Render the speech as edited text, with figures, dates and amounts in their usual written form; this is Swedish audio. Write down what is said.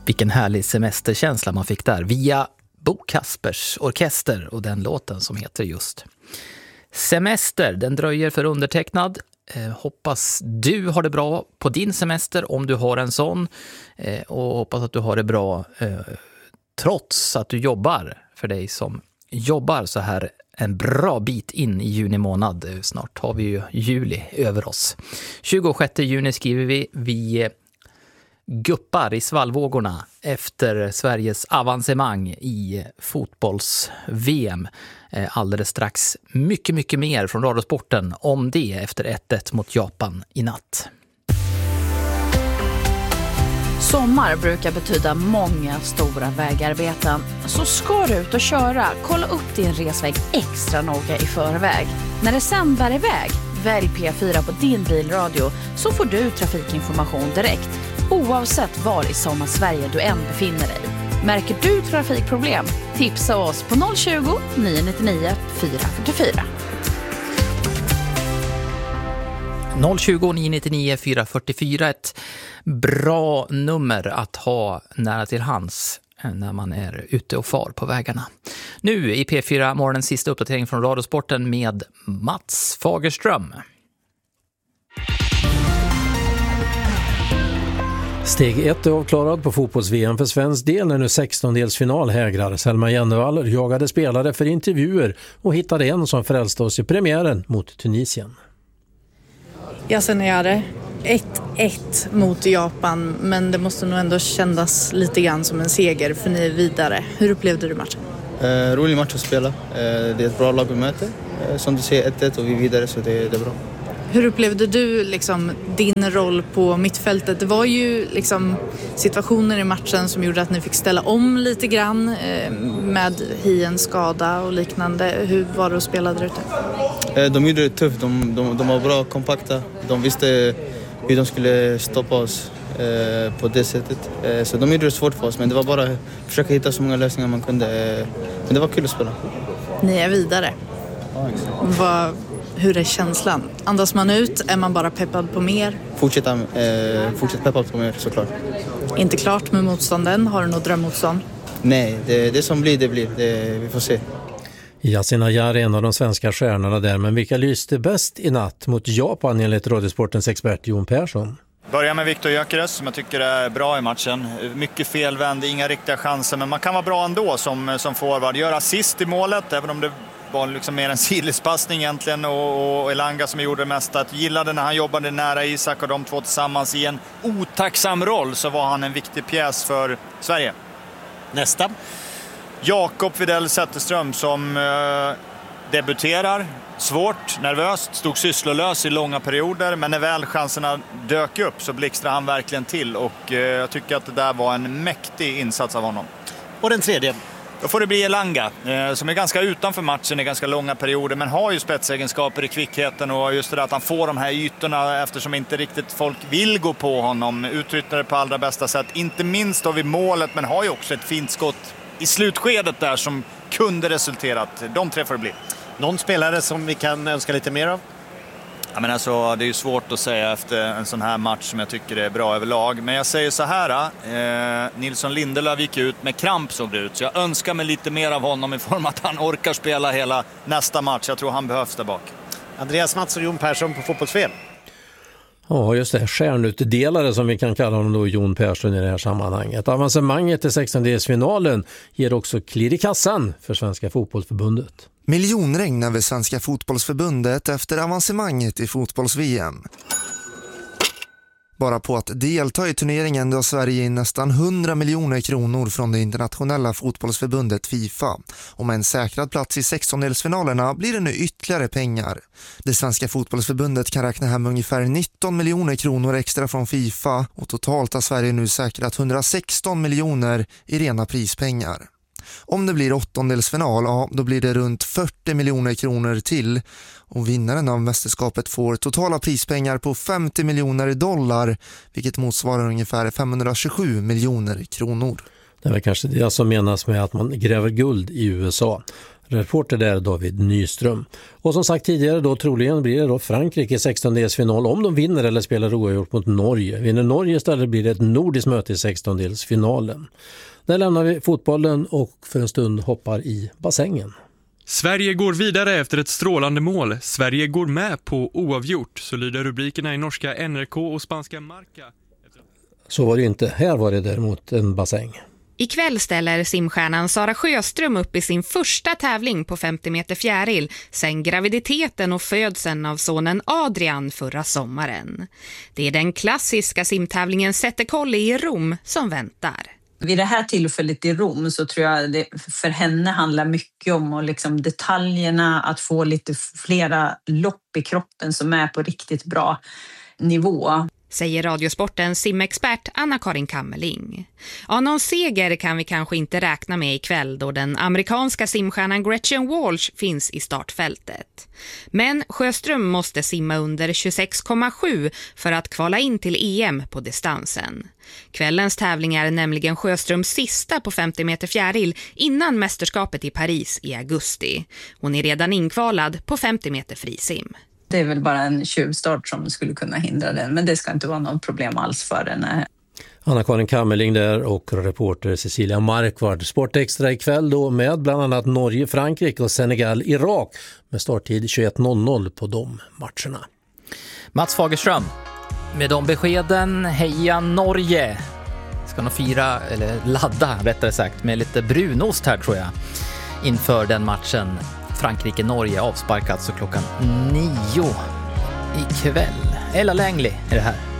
Vilken härlig semesterkänsla man fick där via Bo Kaspers orkester och den låten som heter just Semester. Den dröjer för undertecknad. Hoppas du har det bra på din semester om du har en sån, och hoppas att du har det bra trots att du jobbar, för dig som jobbar så här en bra bit in i juni månad. Snart har vi ju juli över oss. 26 juni skriver vi guppar i svallvågorna efter Sveriges avancemang i fotbolls-VM. Alldeles strax mycket mer från Radiosporten om det efter 1-1 mot Japan i natt. Sommar brukar betyda många stora vägarbeten. Så ska du ut och köra, kolla upp din resväg extra noga i förväg. När det sen bär iväg, välj P4 på din bilradio så får du trafikinformation direkt, oavsett var i Sommarsverige du än befinner dig. Märker du trafikproblem? Tipsa oss på 020 999 444. 020 999 444, ett bra nummer att ha nära till hands när man är ute och far på vägarna. Nu i P4 morgonens sista uppdatering från Radiosporten med Mats Fagerström. Steg 1 är avklarad på fotbolls-VM för svensk del när nu 16-delsfinal hägrar. Selma Jennevall jagade spelare för intervjuer och hittade en som frälste oss i premiären mot Tunisien. Yasin Ayari, 1-1 mot Japan, men det måste nog ändå kännas lite grann som en seger för ni är vidare. Hur upplevde du matchen? Rolig match att spela. Det är ett bra lag vi möter. Som du ser 1-1 och vi är vidare, så det är bra. Hur upplevde du din roll på mittfältet? Det var ju situationer i matchen som gjorde att ni fick ställa om lite grann med Hiens skada och liknande. Hur var det att spela där ute? De gjorde det tufft. De var bra kompakta. De visste hur de skulle stoppa oss på det sättet. Så de gjorde det svårt för oss, men det var bara att försöka hitta så många lösningar man kunde. Men det var kul att spela. Ni är vidare. Ja, exakt. Hur är känslan? Andas man ut? Är man bara peppad på mer? Fortsätt peppad på mer, såklart. Inte klart med motstånden? Har du något drömmotstånd? Nej, det som blir, det blir. Vi får se. Yasin Ayari är en av de svenska stjärnorna där, men vilka lyste bäst i natt mot Japan enligt Radiosportens expert Jon Persson? Börja med Viktor Gyökeres som jag tycker är bra i matchen. Mycket felvänd, inga riktiga chanser, men man kan vara bra ändå som forward. Gör assist i målet, även om det var mer en sidledspassning egentligen, och Elanga som gjorde det mesta. Jag gillade när han jobbade nära Isak och de två tillsammans i en otacksam roll, så var han en viktig pjäs för Sverige. Nästa. Jakob Widell Zetterström som debuterar. Svårt, nervöst, stod sysslolös i långa perioder, men när väl chanserna dök upp så blixtrade han verkligen till, och jag tycker att det där var en mäktig insats av honom. Och den tredje? Då får det bli Elanga, som är ganska utanför matchen i ganska långa perioder, men har ju spetsegenskaper i kvickheten, och just det där att han får de här ytorna eftersom inte riktigt folk vill gå på honom, utnyttjar det på allra bästa sätt. Inte minst har vi målet, men har ju också ett fint skott i slutskedet där som kunde resulterat. De tre får det bli. Någon spelare som vi kan önska lite mer av? Ja, men alltså, det är ju svårt att säga efter en sån här match som jag tycker är bra överlag. Men jag säger så här, Nilsson Lindelöf gick ut med kramp, såg det ut. Så jag önskar mig lite mer av honom i form att han orkar spela hela nästa match. Jag tror han behövs där bak. Andreas Mats och Jon Persson på fotbollsfel. Ja, just det. Stjärnutdelare som vi kan kalla honom då, Jon Persson i det här sammanhanget. Avancemanget till 16-delsfinalen ger också klirr i kassan för Svenska fotbollsförbundet. Miljonregn över Svenska fotbollsförbundet efter avancemanget i fotbolls-VM. Bara på att delta i turneringen drar Sverige in nästan 100 miljoner kronor från det internationella fotbollsförbundet FIFA. Och med en säkrad plats i 16-delsfinalerna blir det nu ytterligare pengar. Det Svenska fotbollsförbundet kan räkna hem ungefär 19 miljoner kronor extra från FIFA, och totalt har Sverige nu säkrat 116 miljoner i rena prispengar. Om det blir 8-delsfinal, ja, då blir det runt 40 miljoner kronor till, och vinnaren av mästerskapet får totala prispengar på 50 miljoner dollar, vilket motsvarar ungefär 527 miljoner kronor. Det är väl kanske det som menas med att man gräver guld i USA. Reporter där David Nyström. Och som sagt tidigare då troligen blir det då Frankrike i 16-delsfinal om de vinner eller spelar oavgjort mot Norge. Vinner Norge istället blir det ett nordiskt möte i 16-delsfinalen. Där lämnar vi fotbollen och för en stund hoppar i bassängen. Sverige går vidare efter ett strålande mål. Sverige går med på oavgjort, så lyder rubrikerna i norska NRK och spanska Marca. Så var det inte. Här var det däremot en bassäng. Ikväll ställer simstjärnan Sara Sjöström upp i sin första tävling på 50 meter fjäril sen graviditeten och födseln av sonen Adrian förra sommaren. Det är den klassiska simtävlingen Zetterkolli i Rom som väntar. Vid det här tillfället i Rom så tror jag det för henne handlar mycket om och liksom detaljerna, att få lite flera lopp i kroppen som är på riktigt bra nivå. Säger Radiosportens simexpert Anna-Karin Kammerling. Ja, någon seger kan vi kanske inte räkna med ikväll då den amerikanska simstjärnan Gretchen Walsh finns i startfältet. Men Sjöström måste simma under 26,7 för att kvala in till EM på distansen. Kvällens tävling är nämligen Sjöströms sista på 50 meter fjäril innan mästerskapet i Paris i augusti. Hon är redan inkvalad på 50 meter frisim. Det är väl bara en tjuvstart som skulle kunna hindra den, men det ska inte vara något problem alls för henne. Anna-Karin Kammerling där och reporter Cecilia Markvard. Sportextra ikväll då med bland annat Norge, Frankrike och Senegal, Irak med starttid 21.00 på de matcherna. Mats Fagerström, med de beskeden, heja Norge! Ska nog fira, eller ladda rättare sagt, med lite brunost här tror jag inför den matchen. Frankrike-Norge avsparkat så klockan 9 ikväll. Ella Längli är det här.